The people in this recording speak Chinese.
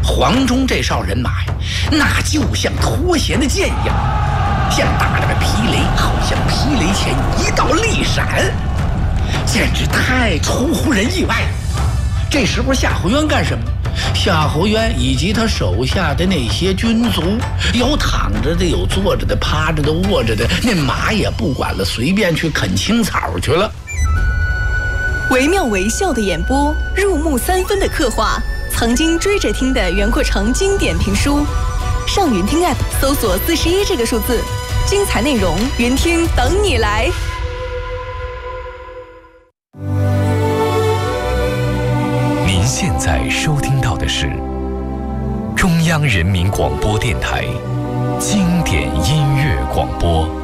黄忠这哨人马呀，那就像脱弦的箭一样，像打了个霹雷，好像霹雷前一道利闪，简直太出乎人意外了。这时候夏侯渊干什么？夏侯渊以及他手下的那些军卒，有躺着的，有坐着的，趴着的，卧着的，那马也不管了，随便去啃青草去了。 惟妙惟肖的演播，入木三分的刻画，曾经追着听的袁阔成经典评书。上云听 App 搜索41这个数字，精彩内容云听等你来。 您现在收听到的是中央人民广播电台经典音乐广播。